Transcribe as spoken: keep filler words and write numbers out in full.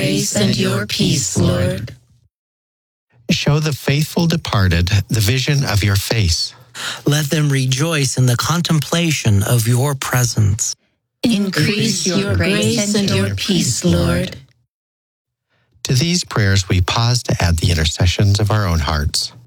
grace and your peace, Lord. Show the faithful departed the vision of your face. Let them rejoice in the contemplation of your presence. Increase your grace and your peace, Lord. To these prayers we pause to add the intercessions of our own hearts.